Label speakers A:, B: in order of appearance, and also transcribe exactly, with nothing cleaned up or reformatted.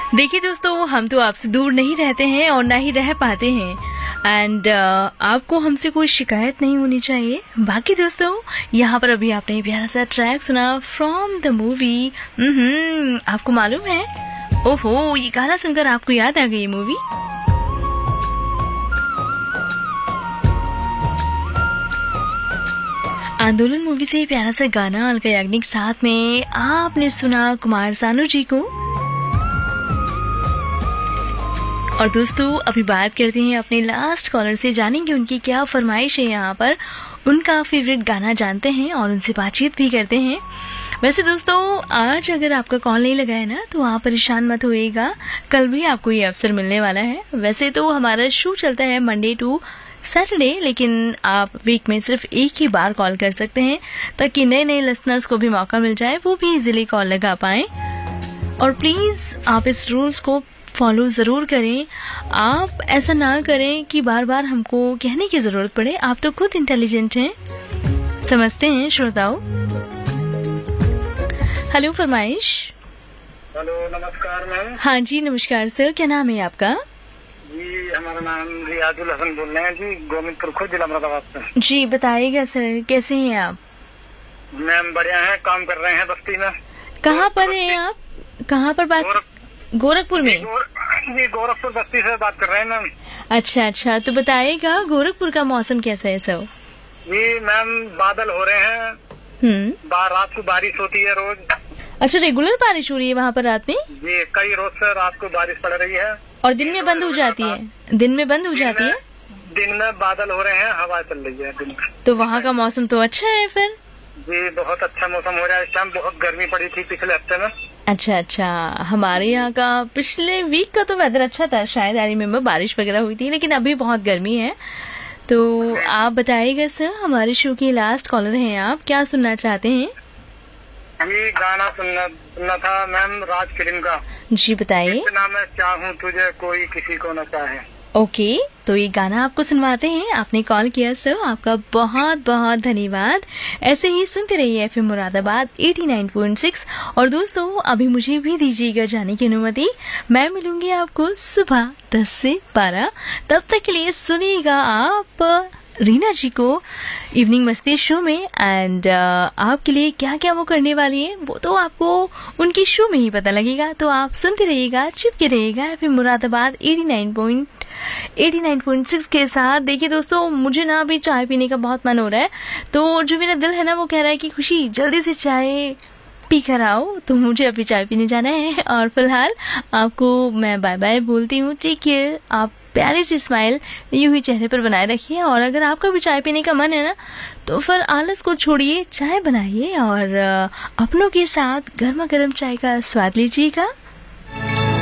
A: देखिए दोस्तों, हम तो आपसे दूर नहीं रहते हैं और ना ही रह पाते हैं एंड uh, आपको हमसे कोई शिकायत नहीं होनी चाहिए। बाकी दोस्तों, यहाँ पर अभी आपने प्यारा सा ट्रैक सुना फ्रॉम द मूवी। आपको मालूम है, ओहो, ये गाना सुनकर आपको याद आ गई ये मूवी। आंदोलन मूवी से प्यारा सा गाना अलका याग्निक साथ में आपने सुना कुमार सानू जी को। और दोस्तों, अभी बात करते हैं अपने लास्ट कॉलर से, जानेंगे उनकी क्या फरमाइश है, यहाँ पर उनका फेवरेट गाना जानते हैं और उनसे बातचीत भी करते हैं। वैसे दोस्तों, आज अगर आपका कॉल नहीं लगा है ना, तो आप परेशान मत होइएगा, कल भी आपको ये अवसर मिलने वाला है। वैसे तो हमारा शो चलता है मंडे टू सैटरडे, लेकिन आप वीक में सिर्फ एक ही बार कॉल कर सकते हैं ताकि नए नए लिसनर्स को भी मौका मिल जाए, वो भी इजीली कॉल लगा पाए। और प्लीज आप इस रूल्स को फॉलो जरूर करें। आप ऐसा ना करें कि बार बार हमको कहने की जरूरत पड़े, आप तो खुद इंटेलिजेंट हैं, समझते हैं श्रोताओं। हेलो फरमाइश।
B: हेलो, नमस्कार मैम।
A: हाँ जी नमस्कार सर, क्या नाम है आपका?
B: जी, हमारा नाम रियाजुल हसन बोल रहे हैं जी, गोविंदपुर खुद, जिला मुरादाबाद से।
A: जी बताइएगा सर, कैसे हैं आप?
B: मैम बढ़िया है, काम कर रहे हैं बस्ती में।
A: कहाँ पर हैं आप? कहाँ पर बात?
B: गोरख,
A: गोरखपुर में?
B: गोर, जी गोरखपुर बस्ती से बात कर रहे हैं मैम।
A: अच्छा अच्छा, तो बताइएगा गोरखपुर का मौसम कैसा है सर?
B: जी मैम, बादल हो रहे हैं।
A: हम्म।
B: रात को बारिश होती है रोज।
A: अच्छा, रेगुलर बारिश हो रही है वहाँ पर रात में?
B: जी, कई रोज से रात को बारिश पड़ रही है।
A: और दिन में बंद हो जाती है? दिन में बंद हो जाती है?
B: दिन में बादल हो रहे हैं, हवा चल रही है दिन में।
A: तो वहाँ का मौसम तो अच्छा है फिर?
B: जी, बहुत अच्छा मौसम हो रहा है इस टाइम। बहुत गर्मी पड़ी थी पिछले हफ्ते में।
A: अच्छा अच्छा, हमारे यहाँ का पिछले वीक का तो वेदर अच्छा था, शायद आई रिमेम्बर बारिश वगैरह हुई थी, लेकिन अभी बहुत गर्मी है। तो आप बताइएगा सर, हमारे शो के लास्ट कॉलर हैं आप, क्या सुनना चाहते हैं?
B: ये गाना सुनना सुनना था मैम, राज फिल्म का।
A: जी बताइए।
B: नाम है चाहूं तुझे कोई किसी को न चाहे।
A: ओके, तो ये गाना आपको सुनवाते हैं। आपने कॉल किया सर, आपका बहुत बहुत धन्यवाद। ऐसे ही सुनते रहिए FM Moradabad eighty nine point six. और दोस्तों, अभी मुझे भी दीजिएगा जाने की अनुमति, मैं मिलूंगी आपको सुबह दस से बारह। तब तक के लिए सुनिएगा आप रीना जी को इवनिंग मस्ती शो में। एंड uh, आपके लिए क्या क्या वो करने वाली है वो तो आपको उनकी शो में ही पता लगेगा। तो आप सुनते रहिएगा, चिपके रहिएगा FM Moradabad eighty nine point six के साथ। देखिए दोस्तों, मुझे ना अभी चाय पीने का बहुत मन हो रहा है, तो जो मेरा दिल है ना वो कह रहा है कि खुशी जल्दी से चाय पी कर आओ, तो मुझे अभी चाय पीने जाना है। और फिलहाल आपको मैं बाय बाय बोलती हूँ, टेक केयर। आप प्यारी सी स्माइल यूं ही चेहरे पर बनाए रखिए। और अगर आपका भी चाय पीने का मन है ना, तो फिर आलस को छोड़िए, चाय बनाइए और अपनों के साथ गर्मा गर्म चाय का स्वाद लीजिएगा।